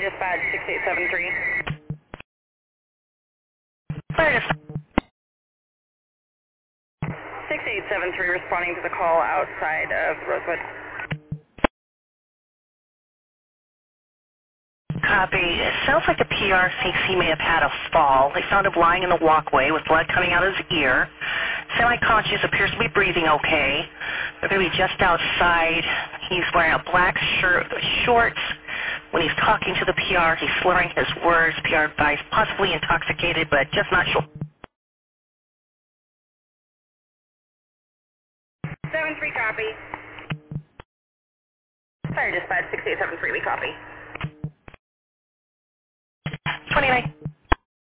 dispatch 6873. Fire dispatch. 6873 responding to the call outside of Rosewood. Copy. It sounds like the PR thinks he may have had a fall. They found him lying in the walkway with blood coming out of his ear. Semi-conscious, appears to be breathing okay. They're going to be just outside. He's wearing a black shirt, shorts. When he's talking to the PR, he's slurring his words. PR advised possibly intoxicated, but just not sure. 73 copy. Fire dispatch 6873, we copy. 29.